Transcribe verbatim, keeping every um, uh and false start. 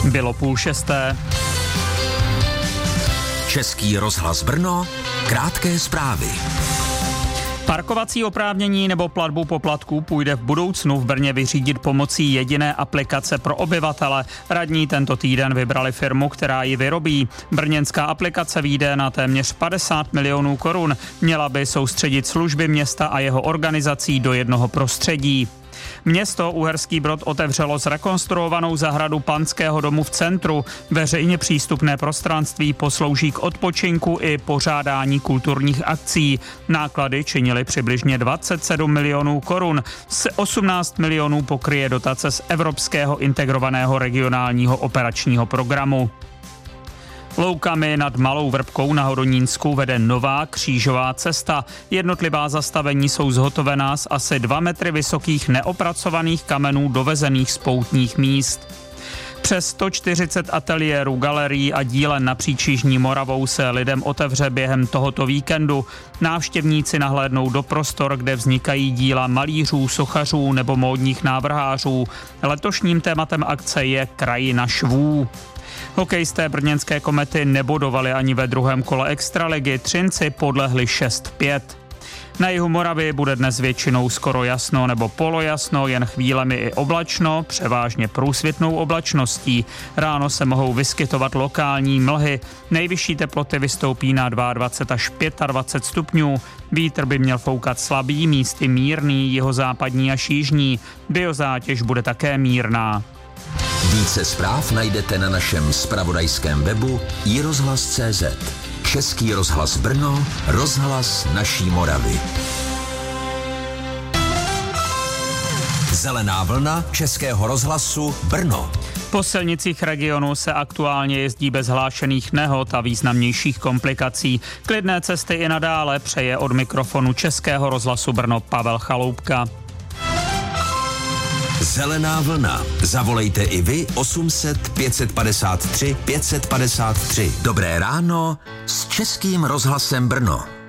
Bylo půl šesté. Český rozhlas Brno, krátké zprávy. Parkovací oprávnění nebo platbu poplatků půjde v budoucnu v Brně vyřídit pomocí jediné aplikace pro obyvatele. Radní tento týden vybrali firmu, která ji vyrobí. Brněnská aplikace vyjde na téměř padesát milionů korun. Měla by soustředit služby města a jeho organizací do jednoho prostředí. Město Uherský Brod otevřelo zrekonstruovanou zahradu Panského domu v centru. Veřejně přístupné prostranství poslouží k odpočinku i pořádání kulturních akcí. Náklady činily přibližně dvacet sedm milionů korun. Z osmnáct milionů pokryje dotace z Evropského integrovaného regionálního operačního programu. Loukami nad Malou Vrbkou na Hodonínsku vede nová křížová cesta. Jednotlivá zastavení jsou zhotovená z asi dva metry vysokých neopracovaných kamenů dovezených z poutních míst. Přes sto čtyřicet ateliérů, galerií a dílen napříč Jižní Moravou se lidem otevře během tohoto víkendu. Návštěvníci nahlédnou do prostor, kde vznikají díla malířů, sochařů nebo módních návrhářů. Letošním tématem akce je Krajina švů. Hokejisté brněnské Komety nebodovali ani ve druhém kole extraligy, Třinci podlehli šest pět. Na jihu Moravy bude dnes většinou skoro jasno nebo polojasno, jen chvílemi i oblačno, převážně průsvitnou oblačností. Ráno se mohou vyskytovat lokální mlhy. Nejvyšší teploty vystoupí na dvacet dva až dvacet pět stupňů. Vítr by měl foukat slabý, místy mírný, jihozápadní až jižní. Biozátěž bude také mírná. Více zpráv najdete na našem zpravodajském webu i rozhlas tečka cé zet. Český rozhlas Brno, rozhlas naší Moravy. Zelená vlna Českého rozhlasu Brno. Po silnicích regionu se aktuálně jezdí bez hlášených nehod a významnějších komplikací. Klidné cesty i nadále přeje od mikrofonu Českého rozhlasu Brno Pavel Chaloupka. Zelená vlna. Zavolejte i vy osm set pět padesát tři pět padesát tři. Dobré ráno s Českým rozhlasem Brno.